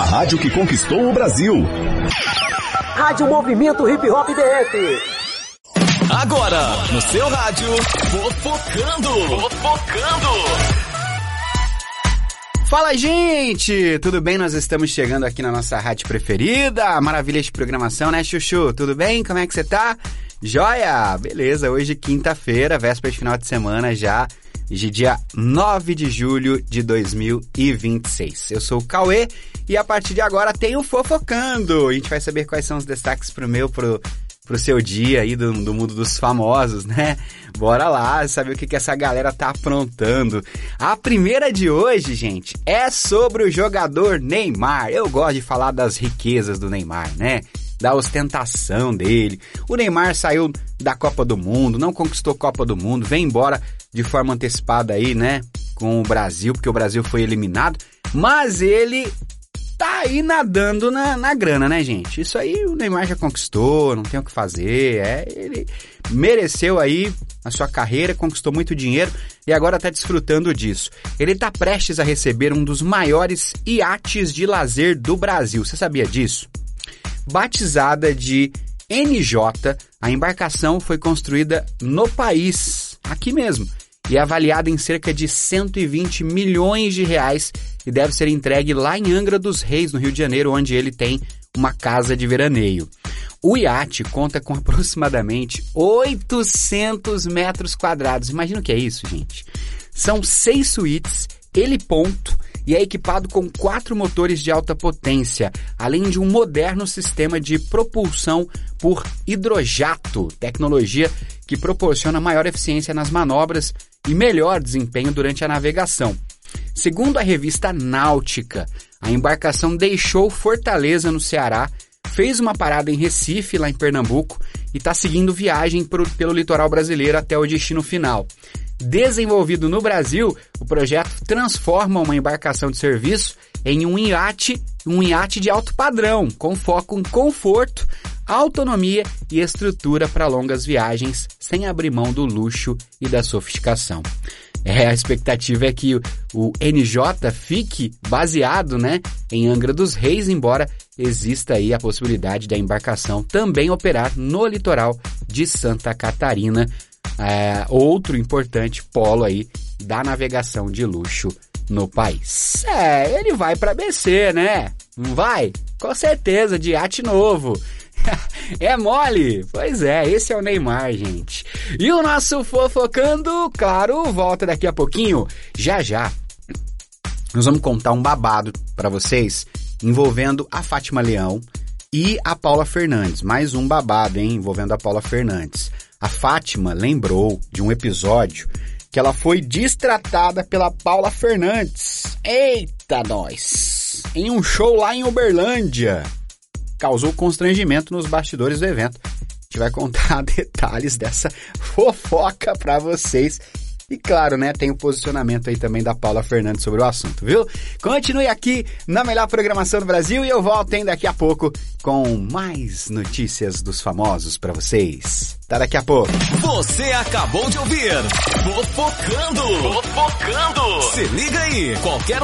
A rádio que conquistou o Brasil. Rádio Movimento Hip Hop DF. Agora, no seu rádio, Fofocando. Fala, gente! Tudo bem? Nós estamos chegando aqui na nossa rádio preferida. Maravilha de programação, né, Chuchu? Tudo bem? Como é que você tá? Joia! Beleza, hoje quinta-feira, véspera de final de semana já, de dia 9 de julho de 2026. Eu sou o Cauê e a partir de agora tem o Fofocando. A gente vai saber quais são os destaques pro seu dia aí do mundo dos famosos, né? Bora lá saber o que essa galera tá aprontando. A primeira de hoje, gente, é sobre o jogador Neymar. Eu gosto de falar das riquezas do Neymar, né? Da ostentação dele. O Neymar saiu da Copa do Mundo, não conquistou Copa do Mundo, vem embora de forma antecipada aí, né? Com o Brasil, porque o Brasil foi eliminado. Mas ele tá aí nadando na grana, né, gente? Isso aí o Neymar já conquistou, não tem o que fazer. Ele mereceu aí a sua carreira, conquistou muito dinheiro e agora tá desfrutando disso. Ele tá prestes a receber um dos maiores iates de lazer do Brasil. Você sabia disso? Batizada de NJ, a embarcação foi construída no país, aqui mesmo, e é avaliada em cerca de 120 milhões de reais e deve ser entregue lá em Angra dos Reis, no Rio de Janeiro, onde ele tem uma casa de veraneio. O iate conta com aproximadamente 800 metros quadrados. Imagina o que é isso, gente. São 6 suítes, heliponto, e é equipado com 4 motores de alta potência, além de um moderno sistema de propulsão por hidrojato, tecnologia que proporciona maior eficiência nas manobras e melhor desempenho durante a navegação. Segundo a revista Náutica, a embarcação deixou Fortaleza, no Ceará, fez uma parada em Recife, lá em Pernambuco, e está seguindo viagem pelo litoral brasileiro até o destino final. Desenvolvido no Brasil, o projeto transforma uma embarcação de serviço em um iate de alto padrão, com foco em conforto, autonomia e estrutura para longas viagens, sem abrir mão do luxo e da sofisticação. A expectativa é que o NJ fique baseado, né, em Angra dos Reis, embora exista aí a possibilidade da embarcação também operar no litoral de Santa Catarina, outro importante polo aí da navegação de luxo no país. Ele vai para BC, né? Não vai? Com certeza, de iate novo. É mole? Pois é, esse é o Neymar, gente. E o nosso Fofocando, claro, volta daqui a pouquinho. Já nós vamos contar um babado para vocês envolvendo a Fátima Leão e a Paula Fernandes. Mais um babado, hein, envolvendo a Paula Fernandes. A Fátima lembrou de um episódio que ela foi destratada pela Paula Fernandes. Eita, nós! Em um show lá em Uberlândia. Causou constrangimento nos bastidores do evento. A gente vai contar detalhes dessa fofoca pra vocês. E claro, né, tem o posicionamento aí também da Paula Fernandes sobre o assunto, viu? Continue aqui na melhor programação do Brasil e eu volto hein, daqui a pouco com mais notícias dos famosos pra vocês. Tá daqui a pouco. Você acabou de ouvir Fofocando. Se liga aí, qualquer